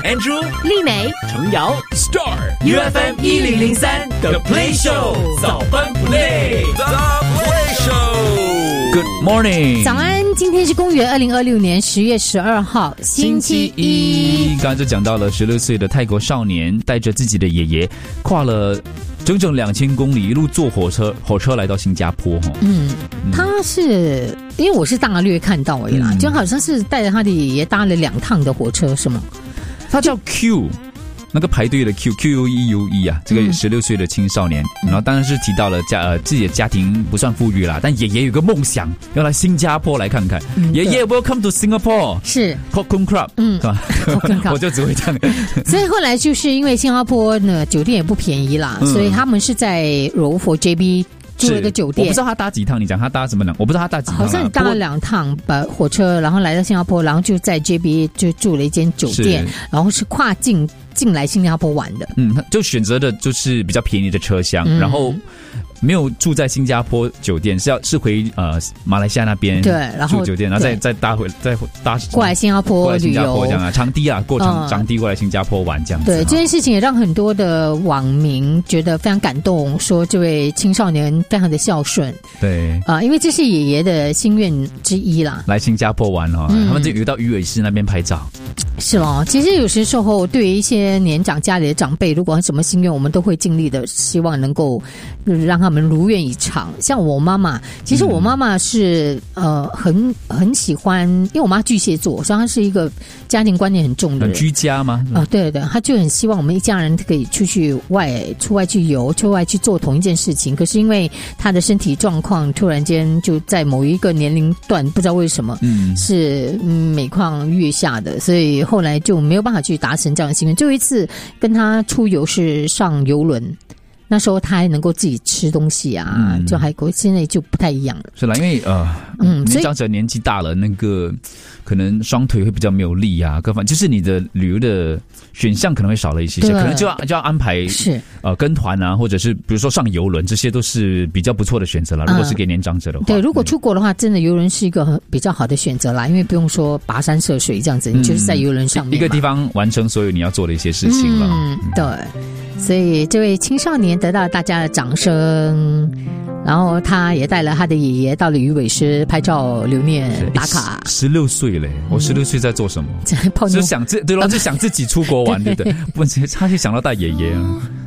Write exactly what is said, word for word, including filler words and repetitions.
Andrew、 丽美、 程瑶 Star U F M 一零零三 The Play Show 早班 Play The Play Show。Good morning， 早安！今天是公元二零二六年十月十二号，星期一。 刚刚就讲到了十六岁的泰国少年带着自己的爷爷跨了整整两千公里，一路坐火车，火车来到新加坡。 嗯，他是因为我是大略看到而已啦，嗯、就好像是带着他的爷爷搭了两趟的火车，是吗？ 他叫 Q。那个排队的 Q Q U E U E 啊，这个十六岁的青少年，嗯、然后当然是提到了家呃自己的家庭不算富裕啦，但爷爷有个梦想要来新加坡来看看。嗯、爷爷 Welcome to Singapore， 是 Kokun Club， 嗯，是吧？我就只会这样。 所以后来就是因为新加坡呢酒店也不便宜啦，嗯、所以他们是在柔佛 J B。住了一个酒店， 我不知道他搭几趟。你讲他搭什么呢？我不知道他搭几趟。 好像搭了两趟把火车，然后来到新加坡，然后就在 J B 就住了一间酒店，然后是跨境进来新加坡玩的。 嗯，就选择的就是比较便宜的车厢，嗯、然后没有住在新加坡酒店，是要是回呃马来西亚那边对，然后住酒店，然后再再搭回再搭过来新加坡过来新加坡旅游这样啊，长堤啊，过长、嗯、长堤过来新加坡玩这样子。 对，这件事情也让很多的网民觉得非常感动，说这位青少年非常的孝顺。 对啊、呃，因为这是爷爷的心愿之一啦。 来新加坡玩哦，嗯、他们就游到鱼尾狮那边拍照。 是哦，其实有些时候对于一些年长家里的长辈，如果有什么心愿，我们都会尽力的，希望能够让他们如愿以偿。像我妈妈，其实我妈妈是、嗯、呃很很喜欢，因为我妈巨蟹座，所以她是一个家庭观念很重的人， 很居家吗？ 啊、呃，对对，她就很希望我们一家人可以出去外出外去游，出外去做同一件事情。可是因为她的身体状况突然间就在某一个年龄段，不知道为什么，嗯，是每况愈下的，所以后来就没有办法去达成这样的心愿。最后一次跟她出游是上游轮。那时候他还能够自己吃东西啊，嗯、就还够，现在就不太一样了。 是啦，因为呃，嗯，年长者年纪大了，那个可能双腿会比较没有力啊，各方就是你的旅游的选项可能会少了一些，可能就要就要安排是呃跟团啊，或者是比如说上游轮，这些都是比较不错的选择啦。如果是给年长者的话， 嗯、对，如果出国的话，真的游轮是一个比较好的选择啦，因为不用说跋山涉水这样子，你就是在游轮上面、嗯、 一个地方完成所有你要做的一些事情了。 嗯，对。所以这位青少年得到大家的掌声，然后他也带了他的爷爷到了鱼尾狮拍照留念打卡。 十六岁嘞，我十六岁在做什么？ 在泡妞， 就想自对咯，就想自己出国玩，对不对？不，他就想到带爷爷啊。